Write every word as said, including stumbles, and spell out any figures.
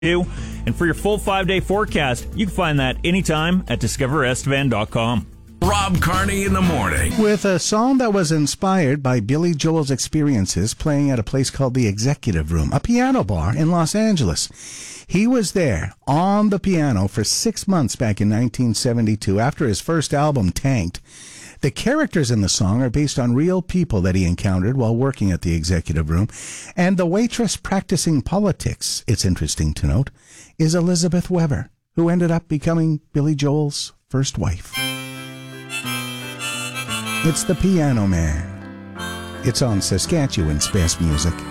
you. And for your full five-day forecast, you can find that anytime at discover estevan dot com. Rob Carney in the morning. With a song that was inspired by Billy Joel's experiences playing at a place called the Executive Room, a piano bar in Los Angeles. He was there on the piano for six months back in nineteen seventy-two after his first album tanked. The characters in the song are based on real people that he encountered while working at the Executive Room. And the waitress practicing politics, it's interesting to note, is Elizabeth Weber, who ended up becoming Billy Joel's first wife. It's the Piano Man. It's on Saskatchewan's Best Music.